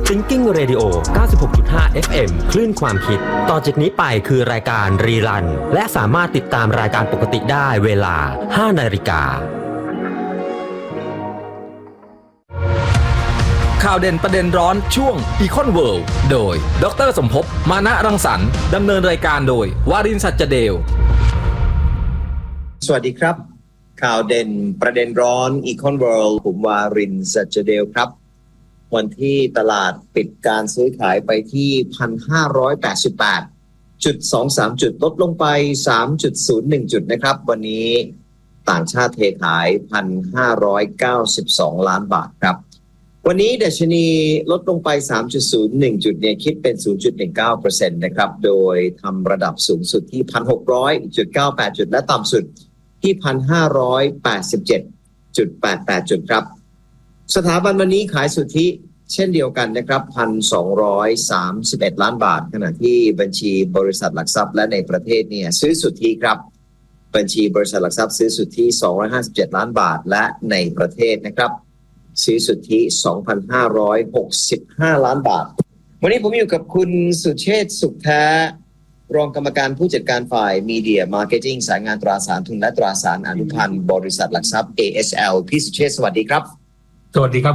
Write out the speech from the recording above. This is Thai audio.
Thinking Radio 96.5 FM คลื่นความคิดต่อจากนี้ไปคือรายการรีรันและสามารถติดตามรายการปกติได้เวลา 5 นาฬิกาข่าวเด่นประเด็นร้อนช่วง Econ World โดยดร.สมภพ มานะรังสรรค์ดำเนินรายการโดยวารินทร์ สัจเดลสวัสดีครับข่าวเด่นประเด็นร้อน Econ World ผมวารินทร์ สัจเดลครับวันที่ตลาดปิดการซื้อขายไปที่ 1,588.23 จุดลดลงไป 3.01 จุดนะครับวันนี้ต่างชาติเทขาย 1,592 ล้านบาทครับวันนี้ดัชนีลดลงไป 3.01 จุดเนี่ยคิดเป็น 0.19% นะครับโดยทำระดับสูงสุดที่ 1,600.98 จุดและต่ำสุดที่ 1,587.88 จุดครับสถาบันวันนี้ขายสุทธิเช่นเดียวกันนะครับ 1,231 ล้านบาทขณะที่บัญชีบริษัทหลักทรัพย์และในประเทศเนี่ยซื้อสุทธิครับบัญชีบริษัทหลักทรัพย์ซื้อสุทธิ257ล้านบาทและในประเทศนะครับซื้อสุทธิ 2,565 ล้านบาทวันนี้ผมอยู่กับคุณสุเชษฐ์สุขแท้รองกรรมการผู้จัดการฝ่ายมีเดียมาร์เก็ตติ้งสายงานตราสารทุนและตราสารอนุพันธ์บริษัทหลักทรัพย์ ASL พี่สุเชษฐ์สวัสดีครับสวัสดีครับ